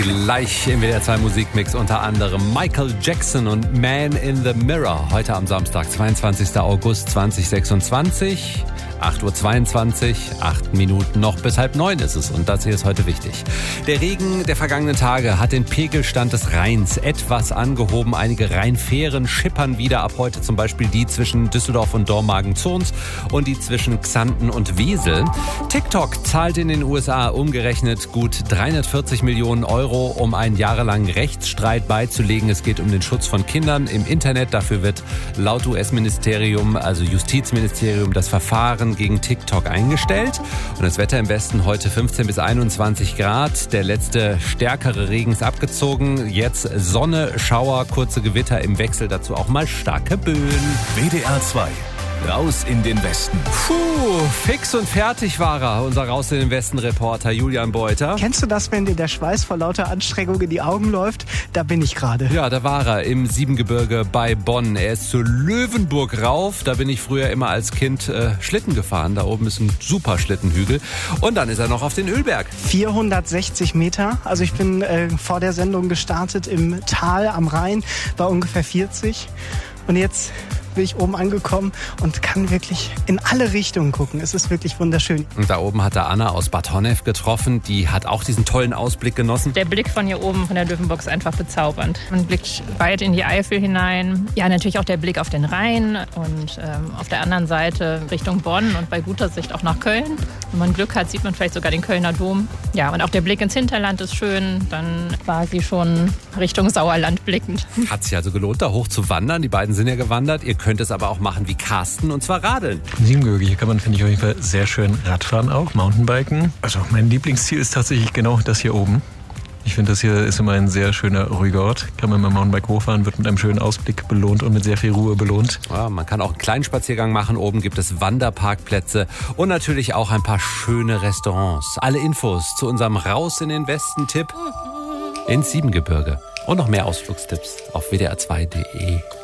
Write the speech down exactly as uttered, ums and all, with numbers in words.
Gleich im W D R zwei Musikmix unter anderem Michael Jackson und Man in the Mirror. Heute am Samstag, zweiundzwanzigster August zweitausendsechsundzwanzig. acht Uhr zweiundzwanzig, acht Minuten noch bis halb neun ist es und das hier ist heute wichtig. Der Regen der vergangenen Tage hat den Pegelstand des Rheins etwas angehoben. Einige Rheinfähren schippern wieder, ab heute zum Beispiel die zwischen Düsseldorf und Dormagen-Zons und die zwischen Xanten und Wesel. TikTok zahlt in den U S A umgerechnet gut dreihundertvierzig Millionen Euro, um einen jahrelangen Rechtsstreit beizulegen. Es geht um den Schutz von Kindern im Internet. Dafür wird laut U S-Ministerium, also Justizministerium, das Verfahren gegen TikTok eingestellt. Und das Wetter im Westen heute fünfzehn bis einundzwanzig Grad. Der letzte stärkere Regen ist abgezogen. Jetzt Sonne, Schauer, kurze Gewitter im Wechsel. Dazu auch mal starke Böen. W D R zwei. Raus in den Westen. Puh, fix und fertig war er, unser Raus in den Westen-Reporter Julian Beuter. Kennst du das, wenn dir der Schweiß vor lauter Anstrengung in die Augen läuft? Da bin ich gerade. Ja, da war er im Siebengebirge bei Bonn. Er ist zur Löwenburg rauf. Da bin ich früher immer als Kind äh, Schlitten gefahren. Da oben ist ein super Schlittenhügel. Und dann ist er noch auf den Ölberg. vierhundertsechzig Meter. Also ich bin äh, vor der Sendung gestartet im Tal am Rhein, war ungefähr vierzig. Und jetzt bin ich oben angekommen und kann wirklich in alle Richtungen gucken. Es ist wirklich wunderschön. Und da oben hat er Anna aus Bad Honnef getroffen. Die hat auch diesen tollen Ausblick genossen. Der Blick von hier oben, von der Löwenburg, ist einfach bezaubernd. Man blickt weit in die Eifel hinein. Ja, natürlich auch der Blick auf den Rhein und ähm, auf der anderen Seite Richtung Bonn und bei guter Sicht auch nach Köln. Wenn man Glück hat, sieht man vielleicht sogar den Kölner Dom. Ja, und auch der Blick ins Hinterland ist schön. Dann war sie schon Richtung Sauerland blickend. Hat sich also gelohnt, da hoch zu wandern. Die beiden sind ja gewandert. Ihr könnt es aber auch machen wie Carsten, und zwar radeln. Im Siebengebirge, hier kann man, finde ich, auf jeden Fall sehr schön Radfahren auch, Mountainbiken. Also mein Lieblingsziel ist tatsächlich genau das hier oben. Ich finde, das hier ist immer ein sehr schöner, ruhiger Ort. Kann man mit dem Mountainbike hochfahren, wird mit einem schönen Ausblick belohnt und mit sehr viel Ruhe belohnt. Ja, man kann auch einen kleinen Spaziergang machen. Oben gibt es Wanderparkplätze und natürlich auch ein paar schöne Restaurants. Alle Infos zu unserem Raus in den Westen-Tipp ins Siebengebirge. Und noch mehr Ausflugstipps auf w d r zwei punkt d e.